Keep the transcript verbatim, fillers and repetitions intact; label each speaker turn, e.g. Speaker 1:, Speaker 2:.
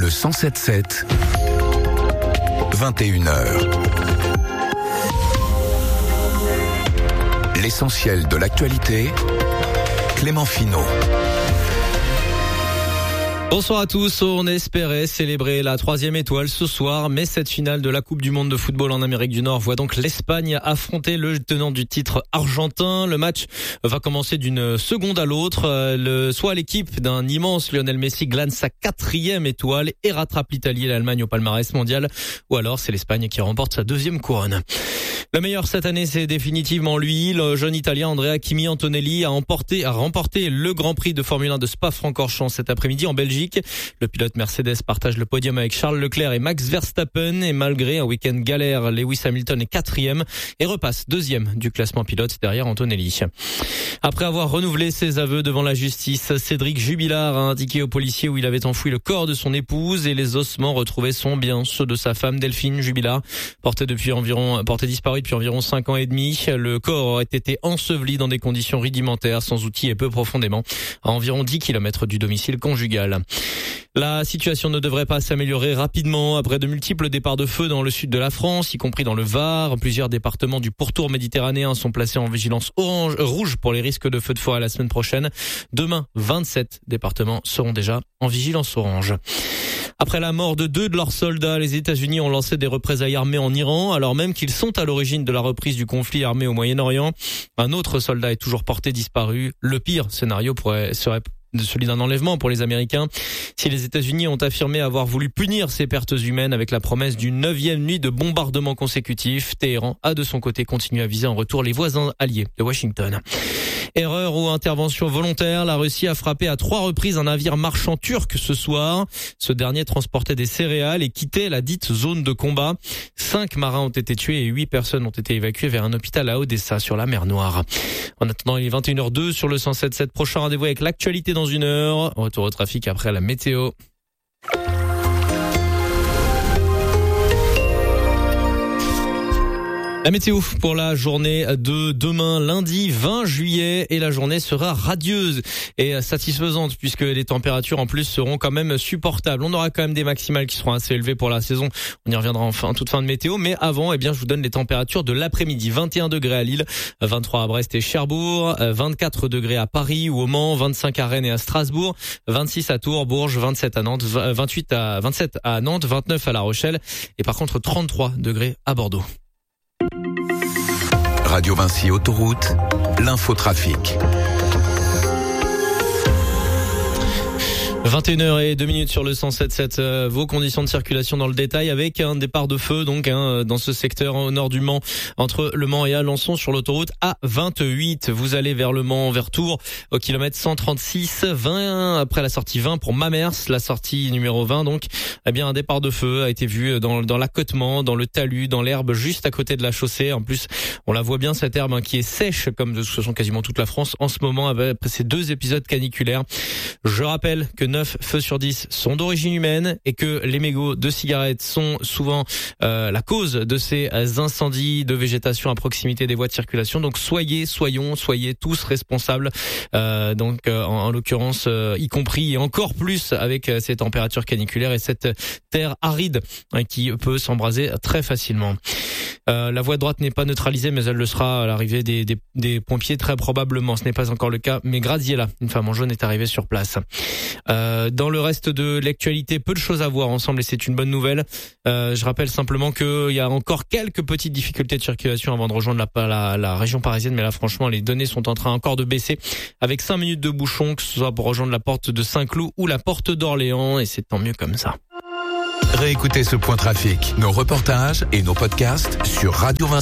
Speaker 1: Le cent sept sept, vingt et une heures. L'essentiel de l'actualité, Clément Finot.
Speaker 2: Bonsoir à tous, on espérait célébrer la troisième étoile ce soir, mais cette finale de la Coupe du Monde de football en Amérique du Nord voit donc l'Espagne affronter le tenant du titre argentin. Le match va commencer d'une seconde à l'autre. Le, soit l'équipe d'un immense Lionel Messi glane sa quatrième étoile et rattrape l'Italie et l'Allemagne au palmarès mondial, ou alors c'est l'Espagne qui remporte sa deuxième couronne. Le meilleur cette année, c'est définitivement lui. Le jeune Italien Andrea Kimi Antonelli a emporté, a remporté le Grand Prix de Formule un de Spa-Francorchamps cet après-midi en Belgique. Le pilote Mercedes partage le podium avec Charles Leclerc et Max Verstappen, et malgré un week-end galère, Lewis Hamilton est quatrième et repasse deuxième du classement pilote derrière Antonelli. Après avoir renouvelé ses aveux devant la justice, Cédric Jubilard a indiqué aux policiers où il avait enfoui le corps de son épouse et les ossements retrouvés sont bien ceux de sa femme Delphine Jubilard, portée depuis environ, portée disparue depuis environ cinq ans et demi. Le corps aurait été enseveli dans des conditions rudimentaires, sans outils et peu profondément, à environ dix kilomètres du domicile conjugal. La situation ne devrait pas s'améliorer rapidement après de multiples départs de feu dans le sud de la France, y compris dans le Var. Plusieurs départements du pourtour méditerranéen sont placés en vigilance orange, euh, rouge pour les risques de feux de forêt la semaine prochaine. Demain, vingt-sept départements seront déjà en vigilance orange. Après la mort de deux de leurs soldats, les États-Unis ont lancé des représailles armées en Iran, alors même qu'ils sont à l'origine de la reprise du conflit armé au Moyen-Orient. Un autre soldat est toujours porté disparu. Le pire scénario pourrait, serait celui d'un enlèvement pour les Américains. Si les États-Unis ont affirmé avoir voulu punir ces pertes humaines avec la promesse d'une neuvième nuit de bombardements consécutifs, Téhéran a de son côté continué à viser en retour les voisins alliés de Washington. Erreur ou intervention volontaire, la Russie a frappé à trois reprises un navire marchand turc ce soir. Ce dernier transportait des céréales et quittait la dite zone de combat. Cinq marins ont été tués et huit personnes ont été évacuées vers un hôpital à Odessa sur la mer Noire. En attendant, il est vingt et une heures deux sur le cent sept sept. Prochain rendez-vous avec l'actualité dans une heure. Retour au trafic après la météo. La météo pour la journée de demain, lundi vingt juillet, et la journée sera radieuse et satisfaisante puisque les températures en plus seront quand même supportables. On aura quand même des maximales qui seront assez élevées pour la saison. On y reviendra en fin, toute fin de météo, mais avant, eh bien, je vous donne les températures de l'après-midi. vingt et un degrés à Lille, vingt-trois à Brest et Cherbourg, vingt-quatre degrés à Paris ou au Mans, vingt-cinq à Rennes et à Strasbourg, vingt-six à Tours, Bourges, vingt-sept à Nantes, vingt-huit à vingt-sept à Nantes, vingt-neuf à La Rochelle et par contre trente-trois degrés à Bordeaux.
Speaker 1: Radio Vinci Autoroute, l'infotrafic.
Speaker 2: vingt et une heures deux minutes sur le cent sept sept. Euh, vos conditions de circulation dans le détail avec un départ de feu donc hein, dans ce secteur au nord du Mans entre Le Mans et Alençon sur l'autoroute A vingt-huit. Vous allez vers Le Mans, vers Tours au kilomètre cent trente-six, vingt après la sortie vingt pour Mamers, la sortie numéro vingt donc. Eh bien un départ de feu a été vu dans dans l'accotement, dans le talus, dans l'herbe juste à côté de la chaussée. En plus, on la voit bien cette herbe hein, qui est sèche comme de toute façon quasiment toute la France en ce moment après ces deux épisodes caniculaires. Je rappelle que neuf feux sur dix sont d'origine humaine et que les mégots de cigarettes sont souvent euh, la cause de ces incendies de végétation à proximité des voies de circulation. Donc soyez, soyons, soyez tous responsables. Euh, donc euh, en, en l'occurrence, euh, y compris et encore plus avec ces températures caniculaires et cette terre aride hein, qui peut s'embraser très facilement. Euh, la voie de droite n'est pas neutralisée, mais elle le sera à l'arrivée des, des, des pompiers très probablement. Ce n'est pas encore le cas, mais Graziella, une femme en jaune, est arrivée sur place. Euh, dans le reste de l'actualité, peu de choses à voir ensemble et c'est une bonne nouvelle. Euh, je rappelle simplement qu'il y a encore quelques petites difficultés de circulation avant de rejoindre la, la, la région parisienne, mais là franchement les données sont en train encore de baisser avec cinq minutes de bouchon, que ce soit pour rejoindre la porte de Saint-Cloud ou la porte d'Orléans, et c'est tant mieux comme ça.
Speaker 1: Réécoutez ce point trafic, nos reportages et nos podcasts sur Radio Vinci.